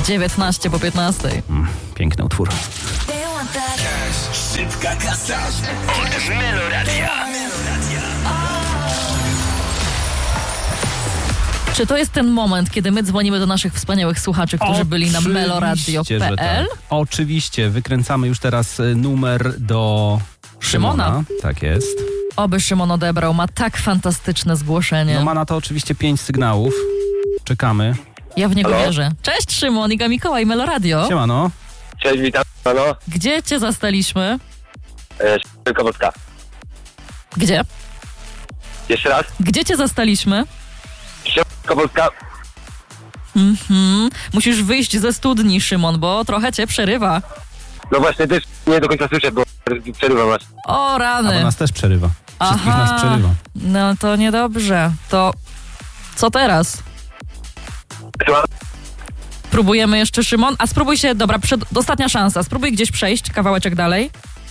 19 po 15. Piękny utwór. Szybka kasa od Meloradia. Czy to jest ten moment, kiedy my dzwonimy do naszych wspaniałych słuchaczy, którzy byli na meloradio.pl? Tak. Oczywiście, wykręcamy już teraz numer do Szymona. Tak jest. Oby Szymon odebrał, ma tak fantastyczne zgłoszenie. No ma na to oczywiście 5 sygnałów. Czekamy. Ja w niego wierzę. Cześć Szymon, Iga Mikołaj, Meloradio. Siemano. Cześć, witam. Ano. Gdzie cię zastaliśmy? Wielkopolska. Gdzie? Jeszcze raz. Gdzie cię zastaliśmy? Wielkopolska. Musisz wyjść ze studni, Szymon, bo trochę cię przerywa. No właśnie, też nie do końca słyszę, bo przerywam was. O A bo rany. nas też przerywa. Wszystkich nas przerywa. No to niedobrze. To co teraz? Słucham? Próbujemy jeszcze, Szymon? A spróbuj się, dobra, ostatnia szansa. Spróbuj gdzieś przejść, kawałeczek dalej.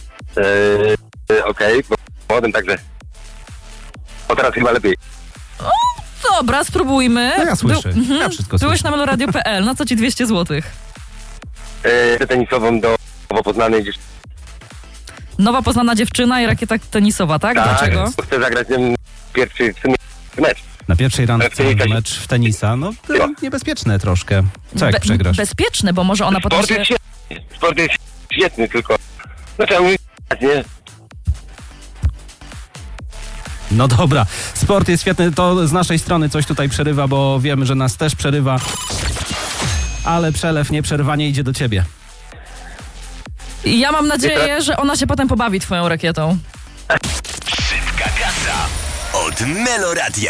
Okej, bo młodym także. O, teraz chyba lepiej. Dobra, spróbujmy. No ja słyszę. Ja wszystko Byłeś słyszę. na meloradio.pl, na co ci 200 zł? Tenisową do Poznanej gdzieś. Nowa poznana dziewczyna i rakieta tenisowa, tak? Dlaczego? Bo chcę zagrać z nim pierwszy w sumie mecz. Na pierwszej randce tenisa. mecz w tenisa. No to niebezpieczne troszkę. Co jak przegrasz? Bezpieczne, bo może ona potem Sport się... jest świetny. Sport jest świetny, tylko no trzeba umieć, nie? No dobra, sport jest świetny, to z naszej strony coś tutaj przerywa, bo wiemy, że nas też przerywa. Ale przelew, nieprzerwanie idzie do ciebie. I ja mam nadzieję, że ona się potem pobawi twoją rakietą. Szybka kasa od Meloradia.